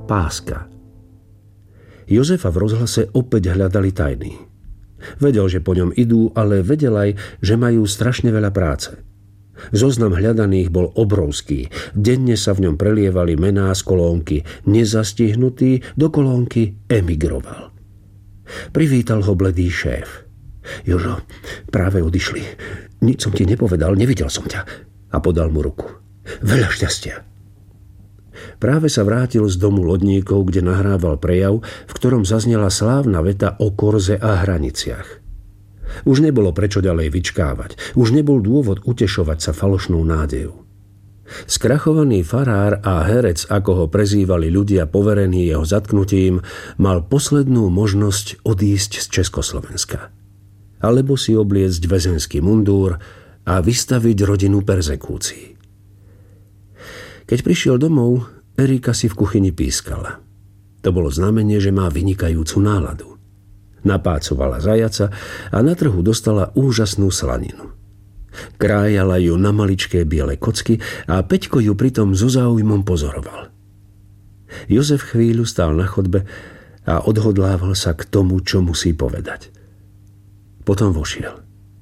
páska. Jozefa v rozhlase opäť hľadali tajní. Vedel, že po ňom idú, ale vedel aj, že majú strašne veľa práce. Zoznam hľadaných bol obrovský. Denne sa v ňom prelievali mená z kolónky nezastihnutý do kolónky emigroval. Privítal ho bledý šéf. Jožo, práve odišli. Nič som ti nepovedal, nevidel som ťa. A podal mu ruku. Veľa šťastia. Práve sa vrátil z domu lodníkov, kde nahrával prejav, v ktorom zaznela slávna veta o korze a hraniciach. Už nebolo prečo ďalej vyčkávať. Už nebol dôvod utešovať sa falošnou nádejou. Skrachovaný farár a herec, ako ho prezývali ľudia poverení jeho zatknutím, mal poslednú možnosť odísť z Československa. Alebo si obliecť väzenský mundúr a vystaviť rodinu perzekúcii. Keď prišiel domov, Erika si v kuchyni pískala. To bolo znamenie, že má vynikajúcu náladu. Napácovala zajaca a na trhu dostala úžasnú slaninu. Krájala ju na maličké biele kocky a Peťko ju pritom so záujmom pozoroval. Jozef chvíľu stál na chodbe a odhodlával sa k tomu, čo musí povedať. Potom vošiel.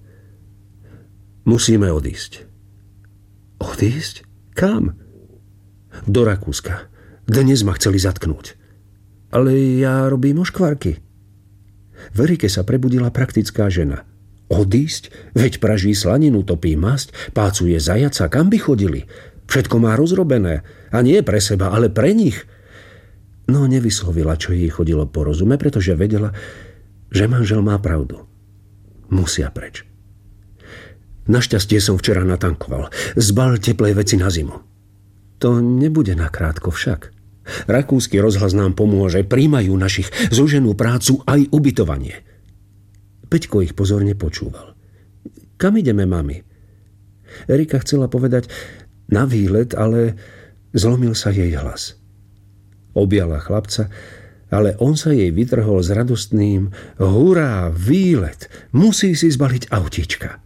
Musíme odísť. Odísť? Kam? Do Rakúska. Dnes ma chceli zatknúť. Ale ja robím oškvarky. V Erike sa prebudila praktická žena. Odísť? Veď praží slaninu, topí masť, pácuje zajaca, kam by chodili? Všetko má rozrobené. A nie pre seba, ale pre nich. No nevyslovila, čo jej chodilo po rozume, pretože vedela, že manžel má pravdu. Musia preč. Našťastie som včera natankoval. Zbal teplé veci na zimu. To nebude nakrátko však. Rakúsky rozhlas nám pomôže, príjmajú našich, zoženú prácu aj ubytovanie. Peťko ich pozorne počúval. Kam ideme, mami? Erika chcela povedať na výlet, ale zlomil sa jej hlas. Objala chlapca, ale on sa jej vytrhol s radostným hurá, výlet, musí si zbaliť autíčka.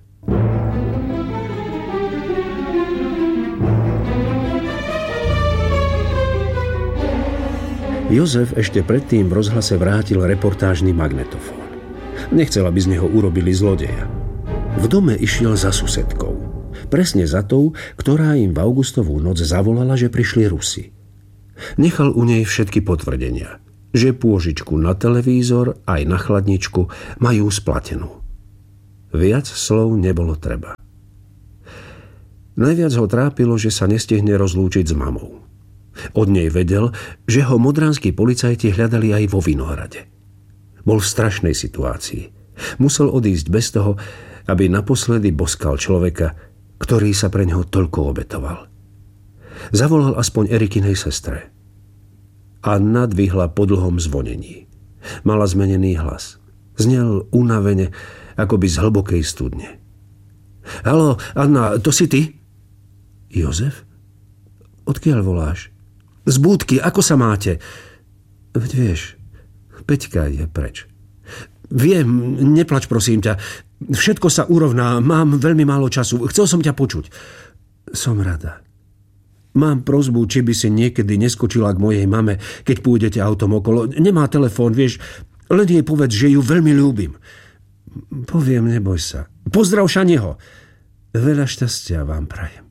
Jozef ešte predtým v rozhlase vrátil reportážny magnetofón. Nechcel, aby z neho urobili zlodeja. V dome išiel za susedkou. Presne za tou, ktorá im v augustovú noc zavolala, že prišli Rusi. Nechal u nej všetky potvrdenia, že pôžičku na televízor aj na chladničku majú splatenú. Viac slov nebolo treba. Najviac ho trápilo, že sa nestihne rozlúčiť s mamou. Od nej vedel, že ho modranskí policajti hľadali aj vo Vinohrade. Bol v strašnej situácii. Musel odísť bez toho, aby naposledy boskal človeka, ktorý sa pre ňoho toľko obetoval. Zavolal aspoň Erikinej sestre. Anna dvihla po dlhom zvonení. Mala zmenený hlas. Znel unavene, akoby z hlbokej studne. Haló, Anna, to si ty? Jozef? Odkiaľ voláš? Z búdky, ako sa máte? Veď vieš, Peťka je preč. Viem, neplač prosím ťa. Všetko sa urovná, mám veľmi málo času. Chcel som ťa počuť. Som rada. Mám prosbu, či by si niekedy neskočila k mojej mame, keď pôjdete autom okolo. Nemá telefón, vieš, len jej povedz, že ju veľmi ľúbim. Poviem, neboj sa. Pozdrav Šaniho. Veľa šťastia vám prajem.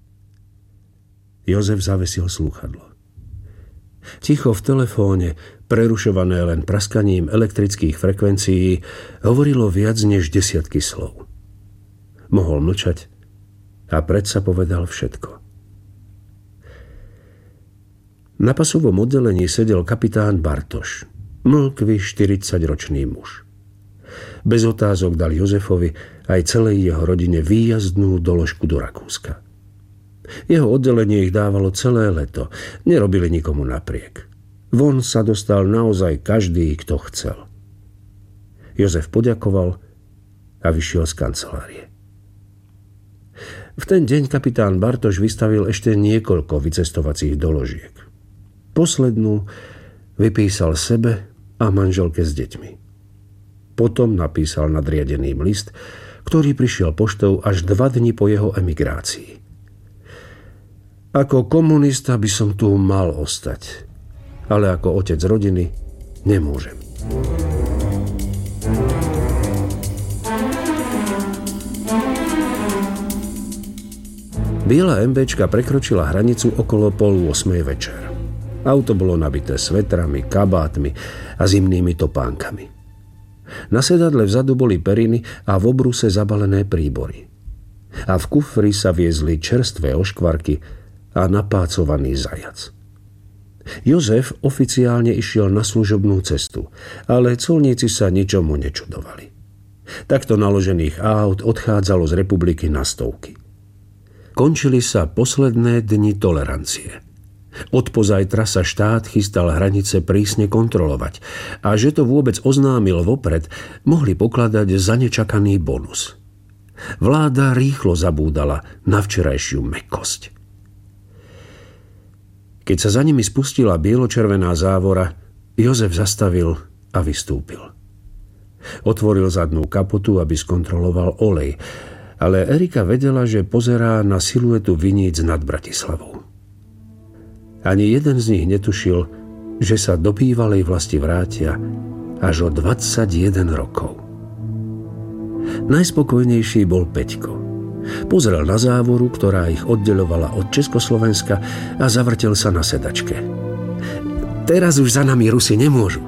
Jozef zavesil slúchadlo. Ticho v telefóne, prerušované len praskaním elektrických frekvencií, hovorilo viac než desiatky slov. Mohol mlčať a predsa povedal všetko. Na pasovom oddelení sedel kapitán Bartoš, mlkvý 40-ročný muž. Bez otázok dal Jozefovi aj celej jeho rodine výjazdnú doložku do Rakúska. Jeho oddelenie ich dávalo celé leto. Nerobili nikomu napriek. Von sa dostal naozaj každý, kto chcel. Jozef poďakoval a vyšiel z kancelárie. V ten deň kapitán Bartoš vystavil ešte niekoľko vycestovacích doložiek. Poslednú vypísal sebe a manželke s deťmi. Potom napísal nadriadeným list, ktorý prišiel poštou až 2 dni po jeho emigrácii. Ako komunista by som tu mal ostať. ale ako otec rodiny nemôžem. Biela MBčka prekročila hranicu okolo 7:30 večer. Auto bolo nabité svetrami, kabátmi a zimnými topánkami. Na sedadle vzadu boli periny a v obruse zabalené príbory. A v kufri sa viezli čerstvé oškvarky a napácovaný zajac. Jozef oficiálne išiel na služobnú cestu, ale colníci sa ničomu nečudovali. Takto naložených áut odchádzalo z republiky na stovky. Končili sa posledné dni tolerancie. Od pozajtra sa štát chystal hranice prísne kontrolovať a že to vôbec oznámil vopred, mohli pokladať za nečakaný bonus. Vláda rýchlo zabúdala na včerajšiu mäkkosť. Keď sa za nimi spustila bielo-červená závora, Jozef zastavil a vystúpil. Otvoril zadnú kapotu, aby skontroloval olej, ale Erika vedela, že pozerá na siluetu viníc nad Bratislavou. Ani jeden z nich netušil, že sa do bývalej vlasti vrátia až o 21 rokov. Najspokojnejší bol Peťko. Pozrel na závoru, ktorá ich oddeľovala od Československa a zavrtel sa na sedačke. Teraz už za nami Rusi nemôžu.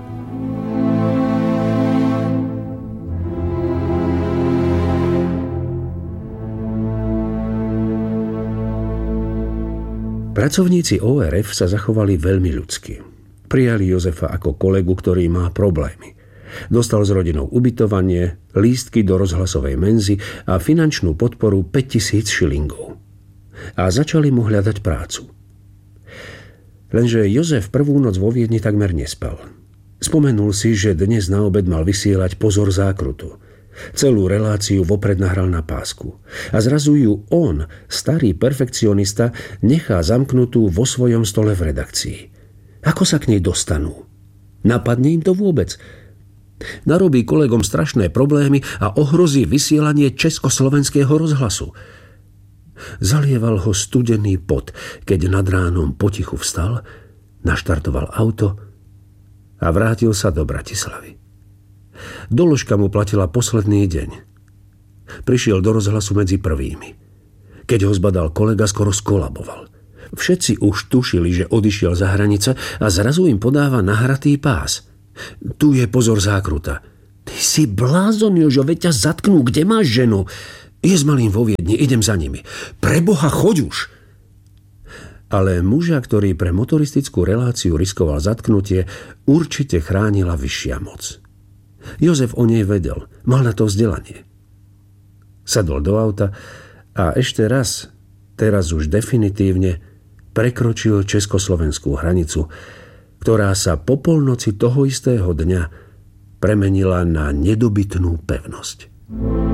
Pracovníci ORF sa zachovali veľmi ľudsky. Prijali Jozefa ako kolegu, ktorý má problémy. Dostal s rodinou ubytovanie, lístky do rozhlasovej menzy a finančnú podporu 5000 šilingov. A začali mu hľadať prácu. Lenže Jozef prvú noc vo Viedni takmer nespal. Spomenul si, že dnes na obed mal vysielať Pozor zákrutu. Celú reláciu vopred nahral na pásku. A zrazu ju on, starý perfekcionista, nechá zamknutú vo svojom stole v redakcii. Ako sa k nej dostanú? Napadne im to vôbec? Narobí kolegom strašné problémy a ohrozí vysielanie Československého rozhlasu. Zalieval ho studený pot, keď nad ránom potichu vstal, naštartoval auto a vrátil sa do Bratislavy. Doložka mu platila posledný deň. Prišiel do rozhlasu medzi prvými. Keď ho zbadal kolega, skoro skolaboval. Všetci už tušili, že odišiel za hranice a zrazu im podáva nahratý pás. Tu je Pozor zákruta. Ty si blázon, Jožo, veď ťa zatknú, kde máš ženu? Je s malým vo Viedni, idem za nimi. Preboha, choď už! Ale muža, ktorý pre motoristickú reláciu riskoval zatknutie, určite chránila vyššia moc. Jozef o nej vedel, mal na to vzdelanie. Sadol do auta a ešte raz, teraz už definitívne, prekročil československú hranicu, ktorá sa po polnoci toho istého dňa premenila na nedobytnú pevnosť.